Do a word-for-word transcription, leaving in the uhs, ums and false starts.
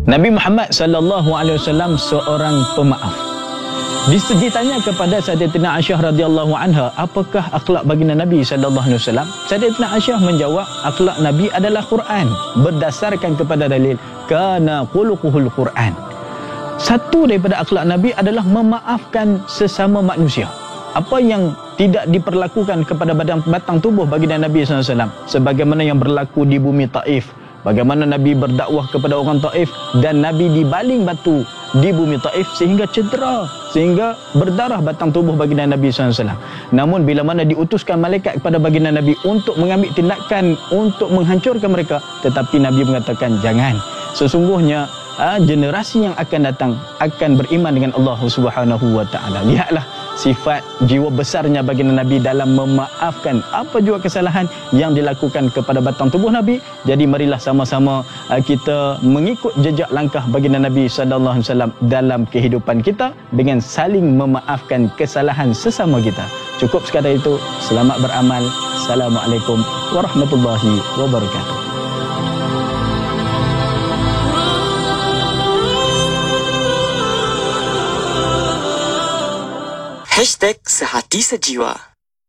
Nabi Muhammad sallallahu alaihi wasallam seorang pemaaf. Ditanya kepada Sayyidatina Aisyah radhiyallahu anha, apakah akhlak baginda Nabi sallallahu alaihi wasallam? Sayyidatina Aisyah menjawab, akhlak Nabi adalah Quran, berdasarkan kepada dalil kana khuluquhul Quran. Satu daripada akhlak Nabi adalah memaafkan sesama manusia. Apa yang tidak diperlakukan kepada badan batang tubuh baginda Nabi sallallahu alaihi wasallam, sebagaimana yang berlaku di bumi Taif. Bagaimana Nabi berdakwah kepada orang Taif dan Nabi dibaling batu di bumi Taif sehingga cedera, sehingga berdarah batang tubuh baginda Nabi sallallahu alaihi wasallam. Namun bila mana diutuskan malaikat kepada baginda Nabi untuk mengambil tindakan untuk menghancurkan mereka, tetapi Nabi mengatakan jangan. Sesungguhnya ha, generasi yang akan datang akan beriman dengan Allah Subhanahu wa taala. Lihatlah sifat jiwa besarnya baginda Nabi dalam memaafkan apa jua kesalahan yang dilakukan kepada batang tubuh Nabi. Jadi marilah sama-sama uh, kita mengikut jejak langkah baginda Nabi sallallahu alaihi wasallam dalam kehidupan kita dengan saling memaafkan kesalahan sesama kita. Cukup sekadar itu. Selamat beramal. Assalamualaikum warahmatullahi wabarakatuh. Hashtag Sehati Sejiwa.